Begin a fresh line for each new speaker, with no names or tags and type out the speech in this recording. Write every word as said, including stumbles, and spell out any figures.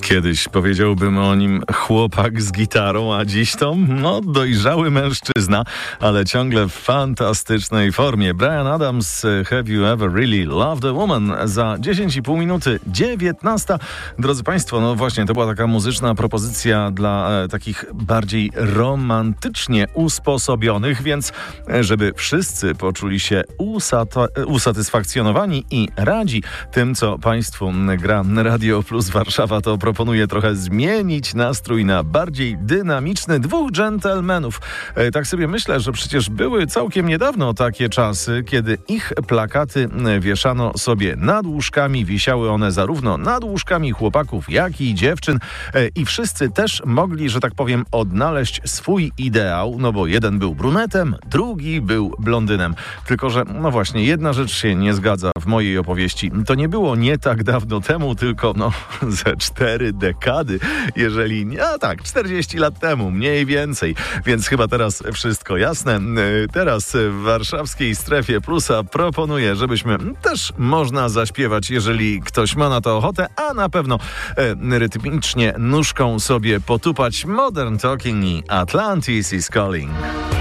Kiedyś powiedziałbym o nim chłopak z gitarą, a dziś to no dojrzały mężczyzna, ale ciągle w fantastycznej formie. Bryan Adams, Have You Ever Really Loved a Woman? Za dziesięć i pół minuty dziewiętnasta. Drodzy Państwo, no właśnie, to była taka muzyczna propozycja dla e, takich bardziej romantycznie usposobionych, więc e, żeby wszyscy poczuli się usata- usatysfakcjonowani i radzi tym, co Państwu gra Radio Plus Warszawa, to proponuję trochę zmienić nastrój na bardziej dynamiczny. Dwóch dżentelmenów. E, tak sobie myślę, że przecież były całkiem niedawno takie czasy, kiedy ich plakaty wieszano sobie nad łóżkami. Wisiały one zarówno nad łóżkami chłopaków, jak i dziewczyn. E, I wszyscy też mogli, że tak powiem, odnaleźć swój ideał, no bo jeden był brunetem, drugi był blondynem. Tylko że, no właśnie, jedna rzecz się nie zgadza w mojej opowieści. To nie było nie tak dawno temu, tylko no ze cztery dekady, jeżeli nie, a tak, czterdzieści lat temu, mniej więcej. Więc chyba teraz wszystko jasne. Teraz w warszawskiej strefie Plusa proponuję, żebyśmy też można zaśpiewać, jeżeli ktoś ma na to ochotę, a na pewno e, rytmicznie nóżką sobie potupać Modern Talking i Atlantis is Calling.